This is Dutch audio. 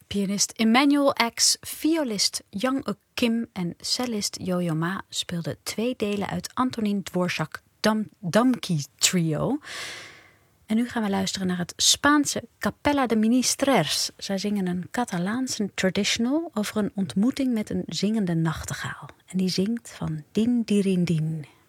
Pianist Emmanuel X, violist Young Uk Kim en cellist Yo-Yo Ma speelden 2 delen uit Antonin Dvorak Damkey Trio. En nu gaan we luisteren naar het Spaanse Capella de Ministrers. Zij zingen een Catalaanse traditional over een ontmoeting met een zingende nachtegaal. En die zingt van Din Dirin Din.